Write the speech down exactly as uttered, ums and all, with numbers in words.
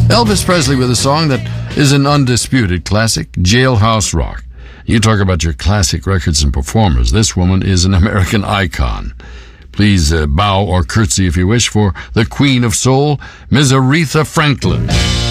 Elvis Presley with a song that is an undisputed classic, Jailhouse Rock. You talk about your classic records and performers. This woman is an American icon. Please uh, bow or curtsy if you wish for the Queen of Soul, Miz Aretha Franklin.